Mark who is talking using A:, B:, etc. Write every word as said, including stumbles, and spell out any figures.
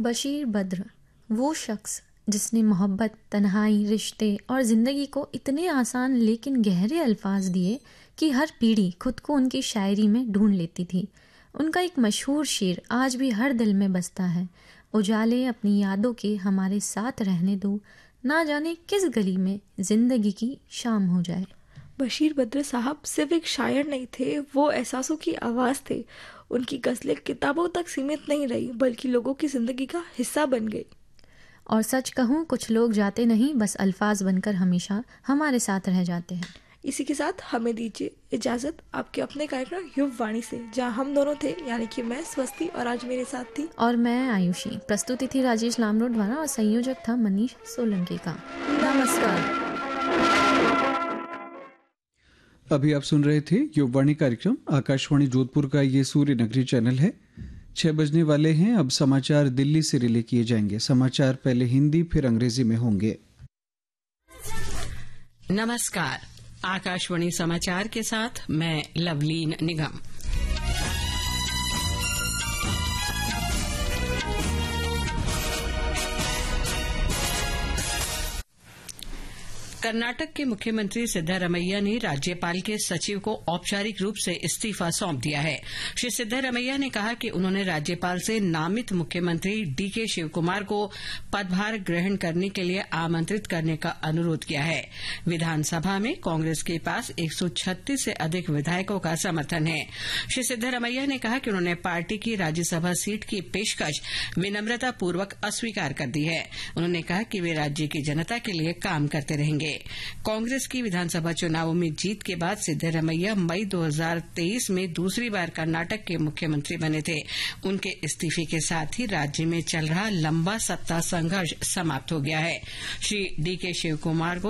A: बशीर बद्र, वो शख्स जिसने मोहब्बत, तन्हाई, रिश्ते और ज़िंदगी को इतने आसान लेकिन गहरे अल्फाज दिए कि हर पीढ़ी खुद को उनकी शायरी में ढूंढ लेती थी। उनका एक मशहूर शेर आज भी हर दिल में बसता है, उजाले अपनी यादों के हमारे साथ रहने दो, ना जाने किस गली में ज़िंदगी की शाम हो जाए।
B: बशीर बद्र साहब सिर्फ एक शायर नहीं थे, वो एहसासों की आवाज़ थे। उनकी गज़लें किताबों तक सीमित नहीं रही, बल्कि लोगों की ज़िंदगी का हिस्सा बन गई।
A: और सच कहूँ, कुछ लोग जाते नहीं, बस अल्फाज बनकर हमेशा हमारे साथ रह जाते हैं।
B: इसी के साथ हमें दीजिए इजाज़त आपके अपने कार्यक्रम युव वाणी से, जहाँ हम दोनों थे, यानी कि मैं स्वस्ति और आज मेरे साथ थी
A: और मैं आयुषी। प्रस्तुति थी राजेश लामरोड द्वारा और संयोजक था मनीष सोलंकी का। नमस्कार।
C: अभी आप सुन रहे थे युववाणी कार्यक्रम। आकाशवाणी जोधपुर का ये सूर्य नगरी चैनल है। छह बजने वाले हैं। अब समाचार दिल्ली से रिले किए जाएंगे। समाचार पहले हिंदी फिर अंग्रेजी में होंगे।
D: नमस्कार, आकाशवाणी समाचार के साथ मैं लवलीन निगम। कर्नाटक के मुख्यमंत्री सिद्धारमैया ने राज्यपाल के सचिव को औपचारिक रूप से इस्तीफा सौंप दिया है। श्री सिद्धारमैया ने कहा कि उन्होंने राज्यपाल से नामित मुख्यमंत्री डीके शिवकुमार को पदभार ग्रहण करने के लिए आमंत्रित करने का अनुरोध किया है। विधानसभा में कांग्रेस के पास एक सौ छत्तीस से अधिक विधायकों का समर्थन है। श्री सिद्धारमैया ने कहा कि उन्होंने पार्टी की राज्यसभा सीट की पेशकश विनम्रतापूर्वक अस्वीकार कर दी है। उन्होंने कहा कि वे राज्य की जनता के लिए काम करते रहेंगे। कांग्रेस की विधानसभा चुनावों में जीत के बाद सिद्धारमैया मई दो हज़ार तेईस में दूसरी बार कर्नाटक के मुख्यमंत्री बने थे। उनके इस्तीफे के साथ ही राज्य में चल रहा लंबा सत्ता संघर्ष समाप्त हो गया है। श्री डी के शिवकुमार को